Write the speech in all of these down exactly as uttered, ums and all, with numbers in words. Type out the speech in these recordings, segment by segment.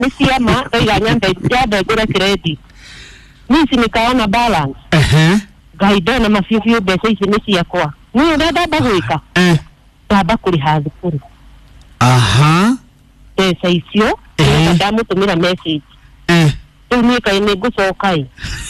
nisiama ndoiga nyambe jade gura credit nisi nikaona balance ehe gaido na mafiofio besa ici niciakwa ni urenda bagwika eh taba kuri hathukuru aha besa icio ndamutumira message eh tunika ine gucokai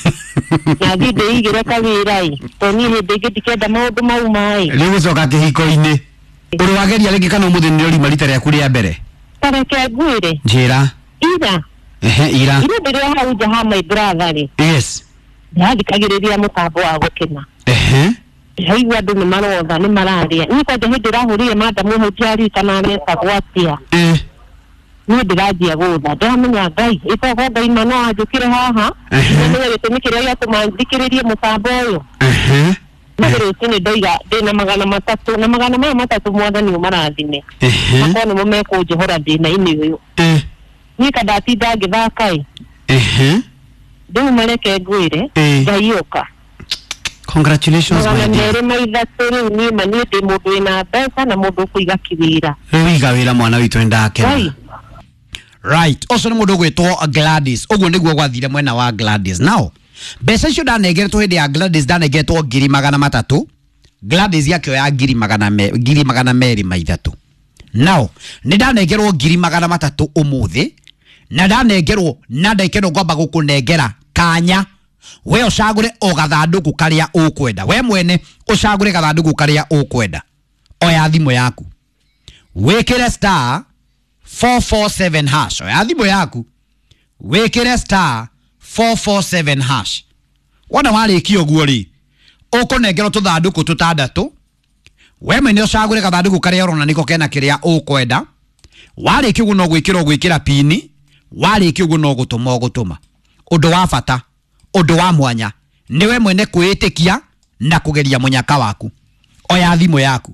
na thide igire kawirai to ni hindi ngidikenda maundu mau mai riu gucoka kihiko-ini uri wageria ringi kana umuthi ni uri marita ria kuria mbere tareke gwire njira ira ehe ira ira ndire hau jaha my brother ri yes ndathikagiriria mutambo wa gukena ehe haigua andu ni marotha ni mararia ni kwa hindi ndahurire madamu hujari kana reta gwatia eh ni ndiranjia gutha ndamenya ngai itogo ngai mano ajukire haha ni gitumi ya tumandikiririe mutambo uyu ehe magere tini ndoiga ndina magana matatu na magana maya matatu mwathani umarathime makoni mo mekujihora ndina ini uyu eh ni kadati ndagithakai ehe ndu mareke ngwire ngaiuka congratulations my dear magana maithatu riu ni mani ndi mundu ina mbeca na mundu kuiga kiwira wiga wira mwana witu ndake right also ni mundu gwitwo Gladys oguo niguo gwathire mwena wa Gladys now mbeca icio ndanegeretwo hindi ya Gladys ndanegeretwo ngiri magana matatu Gladys yake ya ngiri magana me ngiri magana meri maithatu now ni ndanegerwo ngiri magana matatu umuthi na ndanegerwo na ndaikero ngomba gukunengera kanya we ucagure o gathanduku karia ukwenda we mwene ucagure gathanduku karia ukwenda oya thimu yaku wekere star four four seven hash oya thimu yaku wekere star four four seven hash wana warikio guo ri ukunengero tuthanduku tutandatu we mwene ucagure gathanduku karia urona niko kena kiria ukwenda warikio guo no gwikira gwikira pini warikio guo no gutuma gutuma undu wa bata undu wa mwanya niwe mwene kuitikia na kugeria munyaka waku oya thimu yaku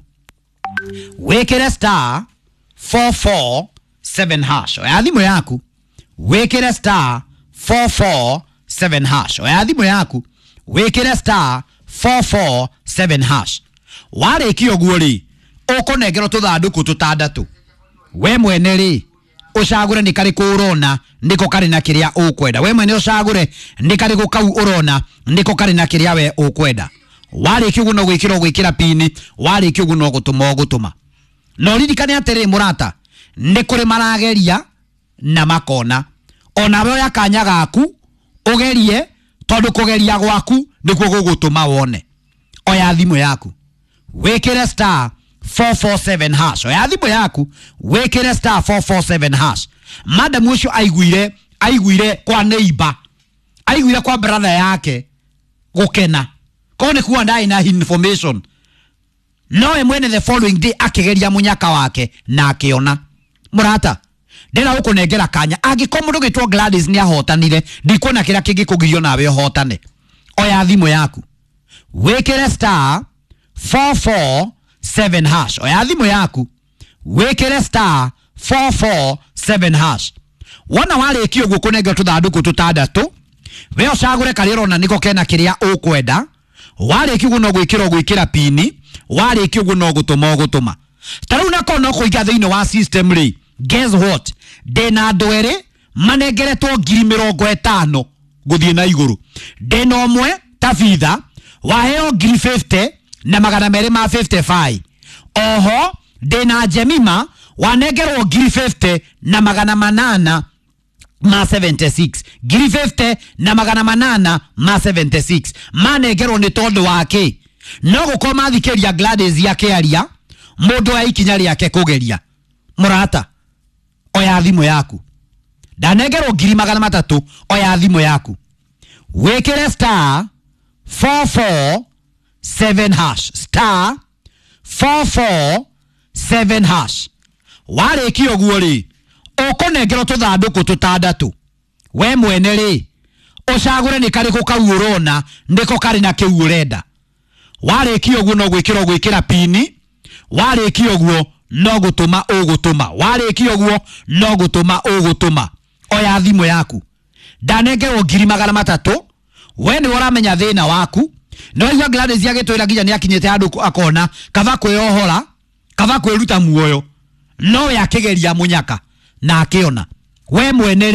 wekere star four four seven hash oya thimu yaku wekere star four four seven hash oya thimu yaku wekere star four four seven hash warikio guo ri ukunengero tuthanduku tutandatu we mwene ri ucagure ni kari kurona ndiko kari na kiria ukwenda we mwene ucagure ni kari gukau urona ndiko kari na kiria we ukwenda wari kiugo no gwikira gwikira pini wari kiugo no gutuma gutuma no ririkane atiri murata ndi kuri marageria na makona ona we yakanya gaku ugerie tondu kugeria gwaku ndikuo gugutuma wone oya thimu yaku wekere star four four seven hash oya thimu yaku wekere star four four seven hash madam ucio aiguire aiguire kwa neighbor aiguire kwa brother yake gukena kone kuwa ndai na information no mwene the following day akigeria munyaka wake na akiona murata ndera ukunengera kanya agiko mundu gitwo Gladys ni ahotanire ndikuona kira kingikugirio nawe hotane oya thimu yaku wekere star four four seven hash oya thimu yaku wekere star four four seven hash wana wale kio gukunengera tuthanduku tutandatu we ucagure kariro na niko kena kiria ukwenda wale kio no gwikira gwikira pini wale kio no gutuma gutuma taru na kono kuiga thiini wa system ri guess what dena ndwere manegeretwo ngiri mirongo itano guthie na iguru dena omwe tafitha waheo ngiri fifty na magana meri ma fifty-five oho dena Jemima wanegerwo ngiri fifty na magana manana ma seventy-six ngiri fifty na magana manana ma seventy-six manegerwo ni tondu wake no gukoma thikeria Gladys yake aria mundu wa ikinya riake kugeria murata oya thimu yaku ndanegerwo ngiri magana matatu oya thimu yaku wekere star four four seven hash star four four seven hash wale kio guo ri ukunengero tuthanduku tutandatu we mwene ri ucagure ni kari gukaurona ndiko kari na kiu urenda wale kio guo no gwikira gwikira pini wale kio guo no gutuma ugutuma wale kio guo no gutuma ugutuma oya thimu yaku ndanengerwo ngiri magana matatu we ni uramenya thina waku no ya Gladys yagitwira nginya ni akinyete handu akona kava kweyohora kava kweruta muoyo no yakigeria munyaka na akiona we mwene